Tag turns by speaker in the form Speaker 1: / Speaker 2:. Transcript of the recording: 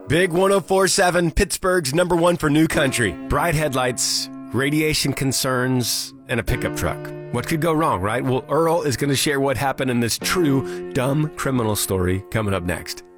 Speaker 1: Big 104.7, Pittsburgh's number one for new country. Bright headlights, radiation concerns, and a pickup truck. What could go wrong, right? Well, Earl is going to share what happened in this true dumb criminal story coming up next.